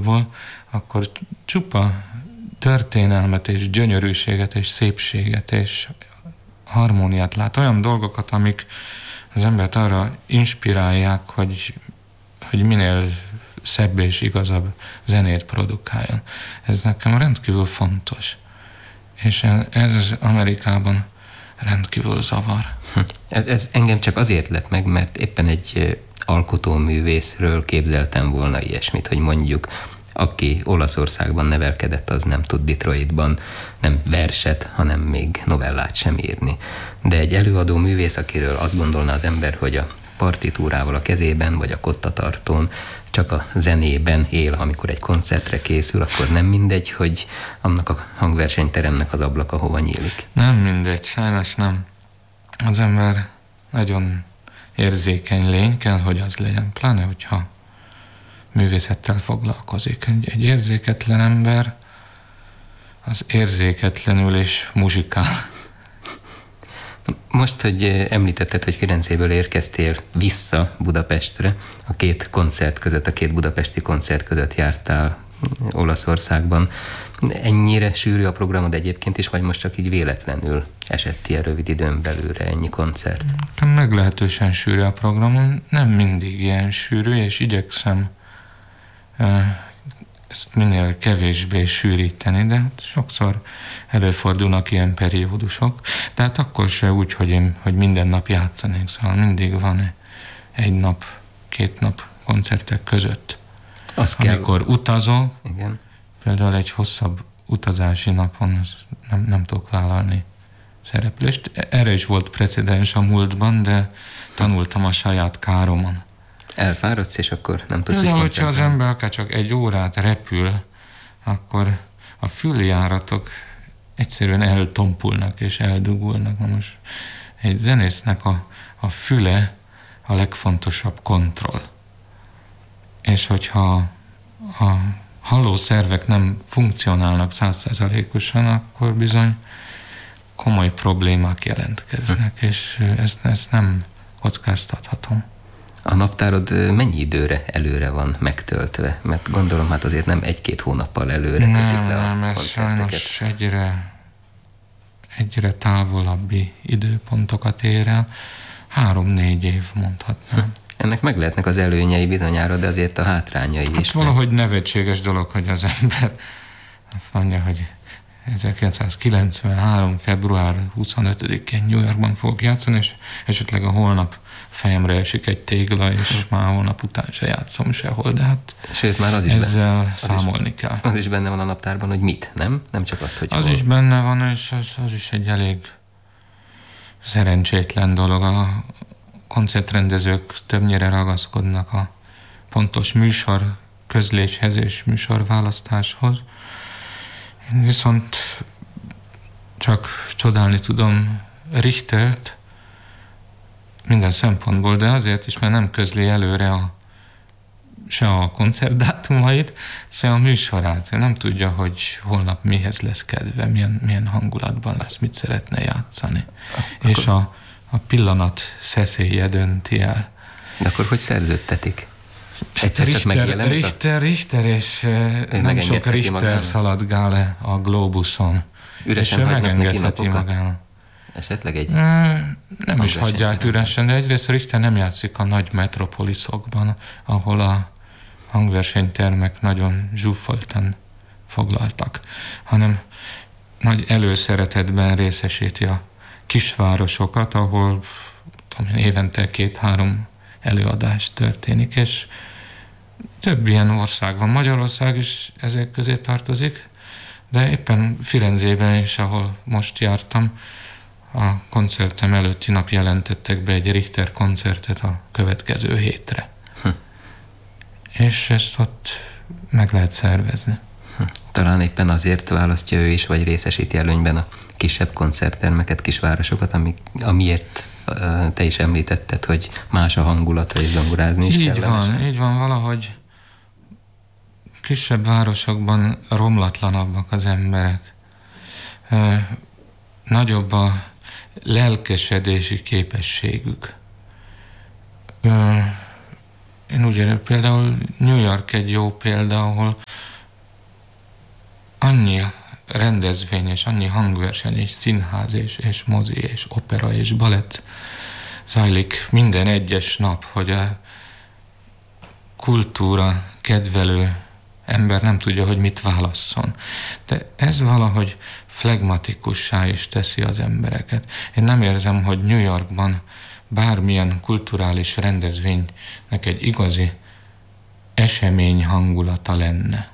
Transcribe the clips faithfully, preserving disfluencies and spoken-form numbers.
világból, akkor csupa történelmet és gyönyörűséget és szépséget és harmóniát lát. Olyan dolgokat, amik az embert arra inspirálják, hogy, hogy minél szebb és igazabb zenét produkáljon. Ez nekem rendkívül fontos. És ez az Amerikában rendkívül zavar. Hm. Ez, ez engem csak azért lep meg, mert éppen egy alkotóművészről képzeltem volna ilyesmit, hogy mondjuk aki Olaszországban nevelkedett, az nem tud Detroitban nem verset, hanem még novellát sem írni. De egy előadó művész, akiről azt gondolná az ember, hogy a partitúrával a kezében, vagy a kottatartón csak a zenében él, amikor egy koncertre készül, akkor nem mindegy, hogy annak a hangversenyteremnek az ablaka hova nyílik. Nem mindegy, sajnos nem. Az ember nagyon érzékeny lény, kell, hogy az legyen, pláne, hogyha művészettel foglalkozik. Egy, egy érzéketlen ember az érzéketlenül is muzsikál. Most, hogy említetted, hogy Firenzéből érkeztél vissza Budapestre, a két koncert között, a két budapesti koncert között jártál Olaszországban. Ennyire sűrű a programod egyébként is, vagy most csak így véletlenül esett ilyen rövid időn belülre ennyi koncert? Meglehetősen sűrű a programom, nem mindig ilyen sűrű, és igyekszem ezt minél kevésbé sűríteni, de sokszor előfordulnak ilyen periódusok. Tehát akkor se úgy, hogy, én, hogy minden nap játszanék, szóval mindig van egy nap, két nap koncertek között. Az Amikor kell. utazok, igen. Például egy hosszabb utazási napon nem, nem tudok vállalni szereplést. Erre is volt precedens a múltban, de tanultam a saját káromon. Elfáradsz, és akkor nem tudsz, Például, hogy hogyha az ember akár csak egy órát repül, akkor a füljáratok egyszerűen eltompulnak és eldugulnak. Na most egy zenésznek a, a füle a legfontosabb kontroll. És hogyha a hallószervek nem funkcionálnak százszázalékosan, akkor bizony komoly problémák jelentkeznek, hm. és ezt, ezt nem kockáztathatom. A naptárod mennyi időre előre van megtöltve? Mert gondolom, hát azért nem egy-két hónappal előre nem, kötik le a nem, ez sajnos egyre, egyre távolabbi időpontokat ér el. Három-négy év mondhatnám. Hm. Ennek meg lehetnek az előnyei bizonyára, de azért a hátrányai hát is. Valahogy meg... nevetséges dolog, hogy az ember azt mondja, hogy ezerkilencszázkilencvenhárom. február huszonötödikén New Yorkban fogok játszani, és esetleg a holnap fejemre esik egy tégla, és már holnap után se játszom sehol, de hát sőt, már az is ezzel benne, számolni az is, kell. Az is benne van a naptárban, hogy mit, nem? Nem csak azt, hogy Az hol. is benne van, és az, az is egy elég szerencsétlen dolog. A koncertrendezők többnyire ragaszkodnak a pontos műsor közléshez és műsorválasztáshoz. Én viszont csak csodálni tudom Richtert minden szempontból, de azért is, mert nem közli előre a, se a koncertdátumait, se a műsorát. Nem tudja, hogy holnap mihez lesz kedve, milyen, milyen hangulatban lesz, mit szeretne játszani. Akkor... És a, a pillanat szeszélye dönti el. De akkor hogy szerződtetik? Egyszer Richter, Richter, Richter, és nem sok Richter magának szaladgál le a Globuson. Üresen és megengedheti magának. Esetleg egy... Nem is hagyják üresen, de egyrészt Richter nem játszik a nagy metropoliszokban, ahol a hangversenytermek nagyon zsúfoltan foglaltak, hanem nagy előszeretetben részesíti a kisvárosokat, ahol tudom, évente két-három előadás történik, és több ilyen ország van. Magyarország is ezek közé tartozik, de éppen Firenzében is, ahol most jártam, a koncertem előtti nap jelentettek be egy Richter koncertet a következő hétre. Hm. És ezt ott meg lehet szervezni. Hm. Talán éppen azért választja ő is, vagy részesíti előnyben a kisebb koncerttermeket, kisvárosokat, amik, amiért te is említetted, hogy más a hangulata, és zongorázni is így kell. Van, így van, valahogy kisebb városokban romlatlanabbak az emberek. Nagyobb a lelkesedési képességük. Én úgy érem, például New York egy jó példa, ahol annyi rendezvény, és annyi hangverseny, és színház, és, és mozi, és opera, és balett zajlik minden egyes nap, hogy a kultúra kedvelő ember nem tudja, hogy mit válasszon. De ez valahogy flegmatikussá is teszi az embereket. Én nem érzem, hogy New Yorkban bármilyen kulturális rendezvénynek egy igazi esemény hangulata lenne.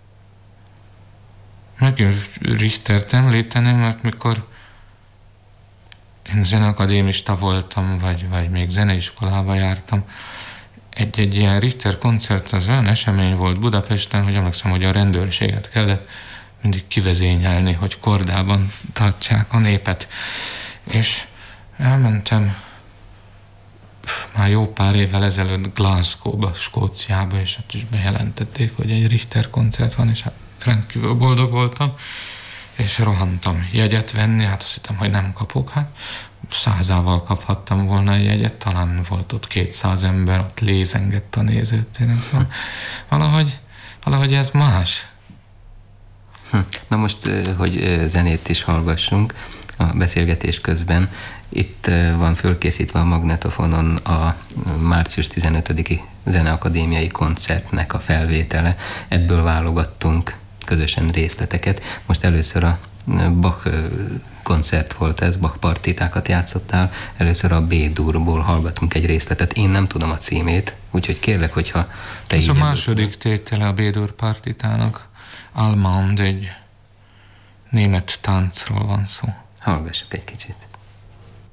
Megint Richtert említeném, mert mikor én zeneakadémista voltam, vagy, vagy még zeneiskolába jártam, egy-egy ilyen Richter koncert az olyan esemény volt Budapesten, hogy emlékszem, hogy a rendőrséget kellett mindig kivezényelni, hogy kordában tartsák a népet. És elmentem már jó pár évvel ezelőtt Glasgow-ba, Skóciába, és ott is bejelentették, hogy egy Richter koncert van, és hát rendkívül boldog voltam, és rohantam jegyet venni, hát azt hittem, hogy nem kapok, hát százával kaphattam volna egy jegyet, talán volt ott kétszáz ember, ott lézengett a nézőtéren, szóval valahogy, valahogy ez más. Na most, hogy zenét is hallgassunk a beszélgetés közben, itt van fölkészítve a magnetofonon a március tizenötödiki zeneakadémiai koncertnek a felvétele. Ebből válogattunk közösen részleteket. Most először a Bach koncert volt ez, Bach partitákat játszottál, először a B-durból hallgatunk egy részletet. Én nem tudom a címét, úgyhogy kérlek, hogyha te ez így... Ez a második tétele a B-dur partitának. Allemande, egy német táncról van szó. Hallgassuk egy kicsit.